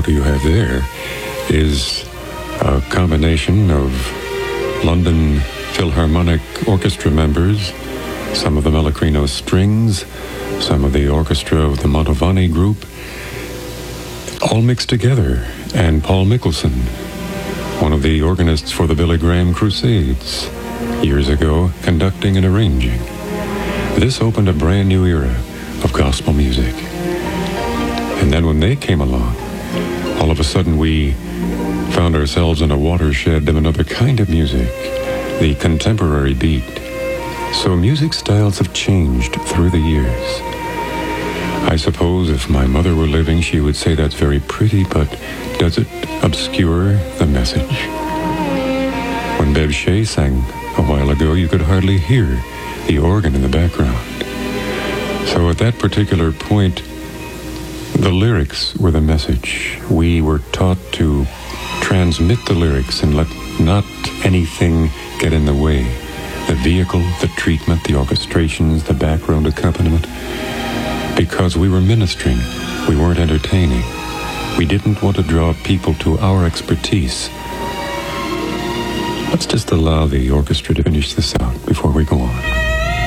you have there is a combination of London Philharmonic Orchestra members, some of the Malacrino Strings, some of the orchestra of the Mantovani Group, all mixed together, and Paul Mickelson, one of the organists for the Billy Graham Crusades, years ago, conducting and arranging. This opened a brand new era of gospel music. And then when they came along, all of a sudden we found ourselves in a watershed of another kind of music, the contemporary beat. So music styles have changed through the years. I suppose if my mother were living, she would say that's very pretty, but does it obscure the message? When Bev Shea sang a while ago, you could hardly hear the organ in the background. So at that particular point, the lyrics were the message. We were taught to transmit the lyrics and let not anything get in the way. The vehicle, the treatment, the orchestrations, the background accompaniment. Because we were ministering, we weren't entertaining. We didn't want to draw people to our expertise. Let's just allow the orchestra to finish this out before we go on.